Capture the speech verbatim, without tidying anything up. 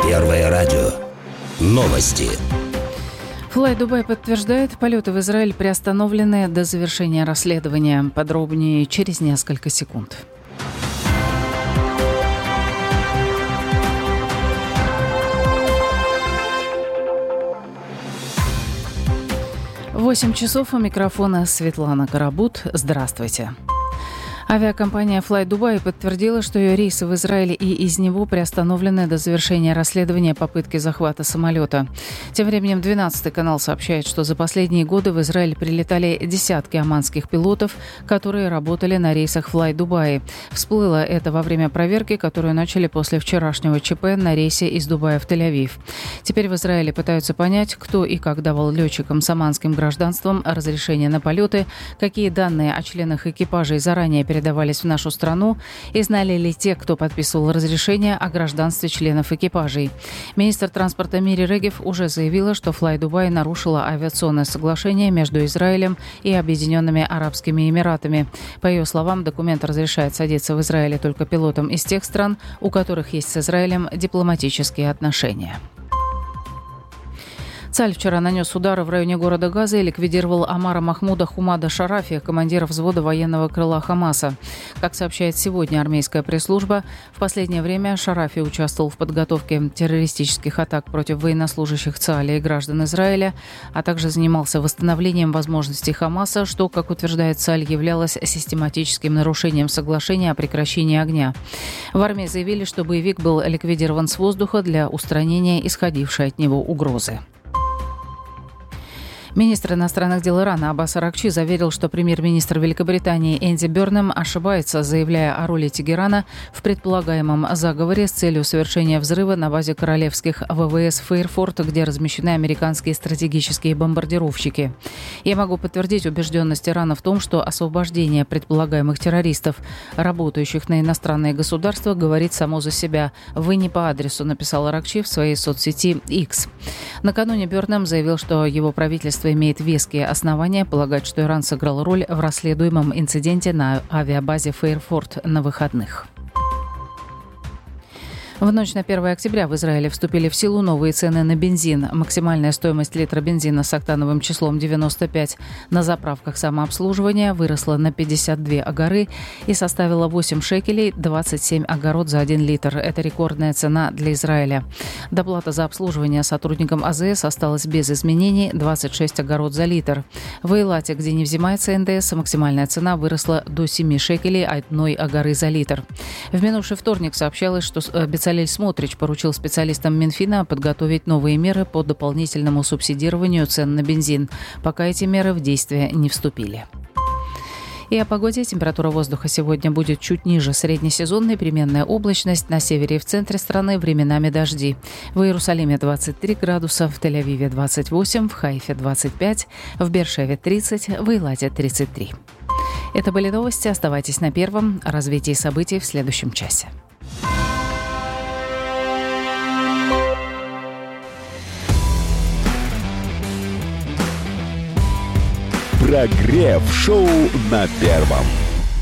Первое радио. Новости. Fly Dubai подтверждает, полеты в Израиль приостановлены до завершения расследования. Подробнее через несколько секунд. Восемь часов, у микрофона Светлана Карабут. Здравствуйте. Авиакомпания Fly Dubai подтвердила, что ее рейсы в Израиль и из него приостановлены до завершения расследования попытки захвата самолета. Тем временем двенадцатый канал сообщает, что за последние годы в Израиль прилетали десятки оманских пилотов, которые работали на рейсах Fly Dubai. Всплыло это во время проверки, которую начали после вчерашнего ЧП на рейсе из Дубая в Тель-Авив. Теперь в Израиле пытаются понять, кто и как давал летчикам с оманским гражданством разрешение на полеты, какие данные о членах экипажей заранее передавались в нашу страну и знали ли те, кто подписывал разрешение о гражданстве членов экипажей. Министр транспорта Мири Регев уже заявила, что Fly Dubai нарушила авиационное соглашение между Израилем и Объединенными Арабскими Эмиратами. По ее словам, документ разрешает садиться в Израиле только пилотам из тех стран, у которых есть с Израилем дипломатические отношения. Цаль вчера нанес удары в районе города Газа и ликвидировал Омара Махмуда Хумада Шарафи, командира взвода военного крыла Хамаса. Как сообщает сегодня армейская пресс-служба, в последнее время Шарафи участвовал в подготовке террористических атак против военнослужащих ЦААля и граждан Израиля, а также занимался восстановлением возможностей Хамаса, что, как утверждает Цаль, являлось систематическим нарушением соглашения о прекращении огня. В армии заявили, что боевик был ликвидирован с воздуха для устранения исходившей от него угрозы. Министр иностранных дел Ирана Аббас Аракчи заверил, что премьер-министр Великобритании Энди Бернем ошибается, заявляя о роли Тегерана в предполагаемом заговоре с целью совершения взрыва на базе королевских ВВС Фейрфорт, где размещены американские стратегические бомбардировщики. Я могу подтвердить убежденность Ирана в том, что освобождение предполагаемых террористов, работающих на иностранные государства, говорит само за себя. Вы не по адресу, написал Аракчи в своей соцсети X. Накануне Бернем заявил, что его правительство имеет веские основания полагать, что Иран сыграл роль в расследуемом инциденте на авиабазе Фейрфорт на выходных. В ночь на первое октября в Израиле вступили в силу новые цены на бензин. Максимальная стоимость литра бензина с октановым числом девяносто пять на заправках самообслуживания выросла на пятьдесят две агары и составила восемь шекелей двадцать семь агород за один литр. Это рекордная цена для Израиля. Доплата за обслуживание сотрудникам АЗС осталась без изменений – двадцать шесть агород за литр. В Эйлате, где не взимается эн дэ эс, максимальная цена выросла до семи шекелей одной агоры за литр. В минувший вторник сообщалось, что Бецалель Смотрич поручил специалистам Минфина подготовить новые меры по дополнительному субсидированию цен на бензин, пока эти меры в действие не вступили. И о погоде. Температура воздуха сегодня будет чуть ниже среднесезонной, переменная облачность. На севере и в центре страны временами дожди. В Иерусалиме двадцать три градуса, в Тель-Авиве двадцать восемь, в Хайфе двадцать пять, в Бершеве тридцать, в Эйлате тридцать три. Это были новости. Оставайтесь на первом. О развитии событий в следующем часе. Прогрев шоу на первом.